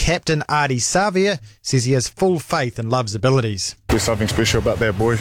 captain Ardie Savea says he has full faith in Love's abilities. There's something special about that boy.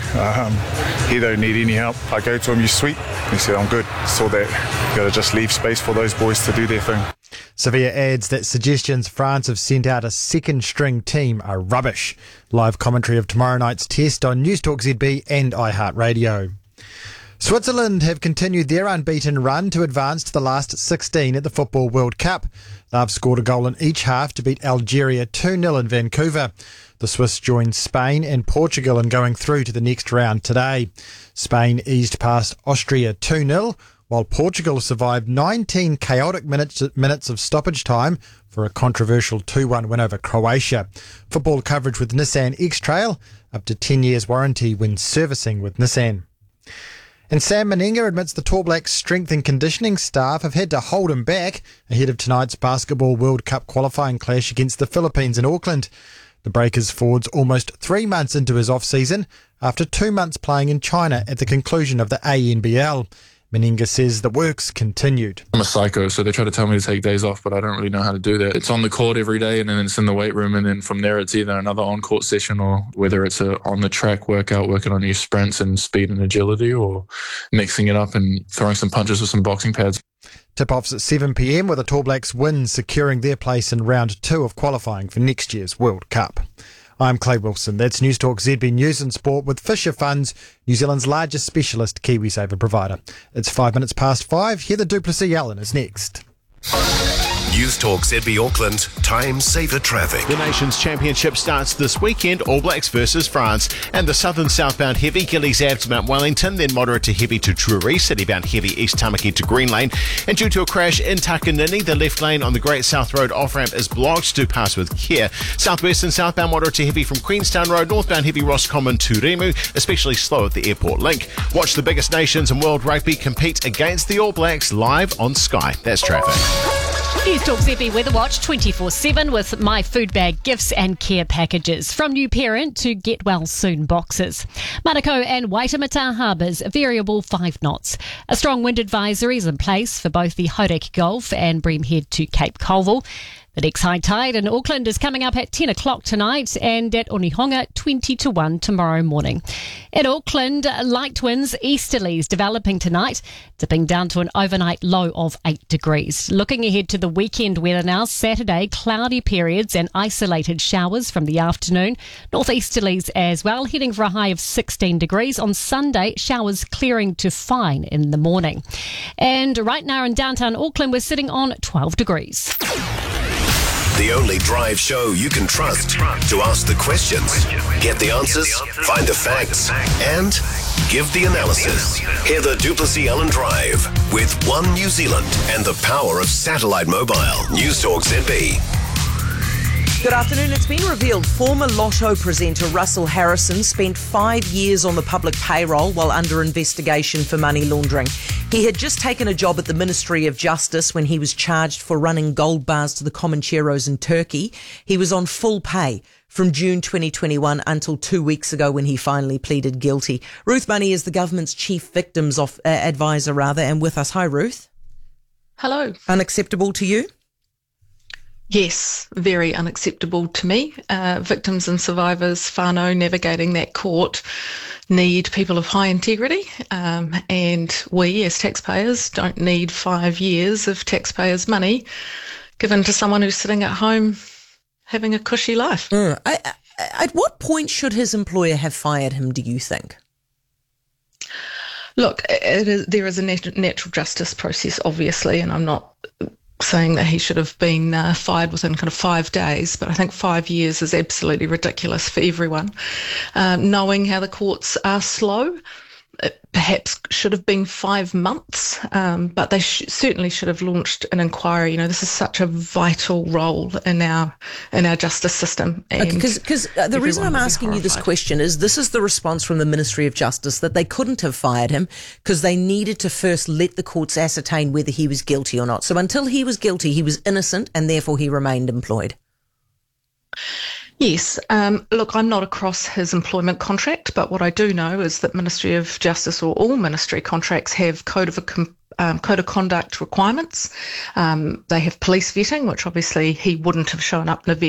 He don't need any help. I go to him, "You sweet?" He said, "I'm good." So that you got to just leave space for those boys to do their thing. Savea adds that suggestions France have sent out a second-string team are rubbish. Live commentary of tomorrow night's test on Newstalk ZB and iHeartRadio. Switzerland have continued their unbeaten run to advance to the last 16 at the Football World Cup. They've scored a goal in each half to beat Algeria 2-0 in Vancouver. The Swiss joined Spain and Portugal in going through to the next round today. Spain eased past Austria 2-0, while Portugal survived 19 chaotic minutes of stoppage time for a controversial 2-1 win over Croatia. Football coverage with Nissan X-Trail, up to 10 years warranty when servicing with Nissan. And Sam Meninga admits the Tall Blacks' strength and conditioning staff have had to hold him back ahead of tonight's Basketball World Cup qualifying clash against the Philippines in Auckland. The Breakers forward's almost 3 months into his off-season after 2 months playing in China at the conclusion of the ANBL. Meninga says the work's continued. I'm a psycho, so they try to tell me to take days off, but I don't really know how to do that. It's on the court every day, and then it's in the weight room, and then from there it's either another on-court session or whether it's a on-the-track workout, working on your sprints and speed and agility, or mixing it up and throwing some punches with some boxing pads. Tip-offs at 7 p.m. with the Tall Blacks win securing their place in round 2 of qualifying for next year's World Cup. I'm Clay Wilson. That's Newstalk ZB News and Sport with Fisher Funds, New Zealand's largest specialist KiwiSaver provider. It's 5 minutes past 5. Heather Duplessis Allen is next. Newstalk ZB Auckland, time saver traffic. The Nations Championship starts this weekend, All Blacks versus France. And the southern southbound heavy, Gillies Ave to Mount Wellington, then moderate to heavy to Truro, citybound heavy East Tamaki to Green Lane. And due to a crash in Takanini, the left lane on the Great South Road off-ramp is blocked, to pass with care. Southwest and southbound moderate to heavy from Queenstown Road, northbound heavy Roscommon to Remu, especially slow at the airport link. Watch the biggest nations in world rugby compete against the All Blacks live on Sky. That's traffic. Newstalk ZB Weather Watch 24/7 with My Food Bag gifts and care packages. From new parent to get well soon boxes. Manukau and Waitemata harbours, variable 5 knots. A strong wind advisory is in place for both the Hauraki Gulf and Bream Head to Cape Colville. The next high tide in Auckland is coming up at 10 o'clock tonight and at Onehonga 20 to 1 tomorrow morning. In Auckland, light winds, easterlies developing tonight, dipping down to an overnight low of 8 degrees. Looking ahead to the weekend weather now, Saturday, cloudy periods and isolated showers from the afternoon. Northeasterlies as well, heading for a high of 16 degrees. On Sunday, showers clearing to fine in the morning. And right now in downtown Auckland, we're sitting on 12 degrees. The only drive show you can trust to ask the questions, get the answers, find the facts, and give the analysis. Heather Duplessis Allen Drive with One New Zealand and the power of satellite mobile. Newstalk ZB. Good afternoon. It's been revealed former Lotto presenter Russell Harrison spent 5 years on the public payroll while under investigation for money laundering. He had just taken a job at the Ministry of Justice when he was charged for running gold bars to the Comancheros in Turkey. He was on full pay from June 2021 until 2 weeks ago when he finally pleaded guilty. Ruth Money is the government's chief victims advisor, and with us. Hi, Ruth. Hello. Unacceptable to you? Yes, very unacceptable to me. Victims and survivors, whānau navigating that court, need people of high integrity, and we as taxpayers don't need 5 years of taxpayers' money given to someone who's sitting at home having a cushy life. At what point should his employer have fired him, do you think? Look, there is a natural justice process, obviously, and I'm not saying that he should have been fired within kind of 5 days, but I think 5 years is absolutely ridiculous for everyone. Knowing how the courts are slow, it perhaps should have been 5 months, but they certainly should have launched an inquiry. You know, this is such a vital role in our justice system. Because the reason I'm asking you this question is this is the response from the Ministry of Justice, that they couldn't have fired him because they needed to first let the courts ascertain whether he was guilty or not. So until he was guilty, he was innocent and therefore he remained employed. Yes. Look, I'm not across his employment contract, but what I do know is that Ministry of Justice or all ministry contracts have code of conduct requirements. They have police vetting, which obviously he wouldn't have shown up in a